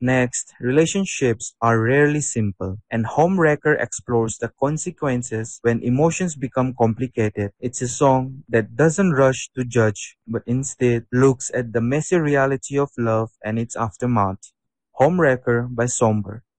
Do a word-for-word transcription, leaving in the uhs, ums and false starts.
Next, relationships are rarely simple, and Homewrecker explores the consequences when emotions become complicated. It's a song that doesn't rush to judge, but instead looks at the messy reality of love and its aftermath. Homewrecker by Somber.